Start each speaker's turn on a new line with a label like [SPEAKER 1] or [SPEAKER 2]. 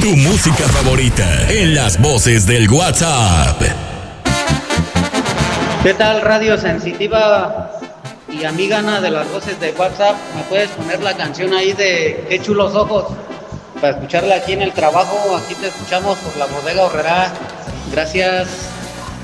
[SPEAKER 1] Tu música favorita en las voces del WhatsApp.
[SPEAKER 2] ¿Qué tal, Radio Sensitiva y amigana de las voces de WhatsApp? ¿Me puedes poner la canción ahí de Qué chulos ojos? Para escucharla aquí en el trabajo. Aquí te escuchamos por la Bodega Aurrerá. Gracias.